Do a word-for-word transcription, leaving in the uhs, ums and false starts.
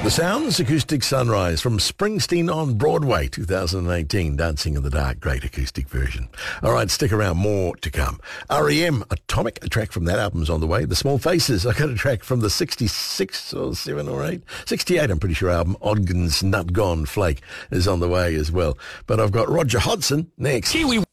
The Sounds, Acoustic Sunrise from Springsteen on Broadway, two thousand eighteen, Dancing in the Dark, great acoustic version. All right, stick around, more to come. R E M, Atomic, a track from that album's on the way. The Small Faces, I got a track from the sixty-six or seven or eight, sixty-eight, I'm pretty sure, album. Ogden's Nut Gone Flake is on the way as well. But I've got Roger Hodgson next. Kiwi.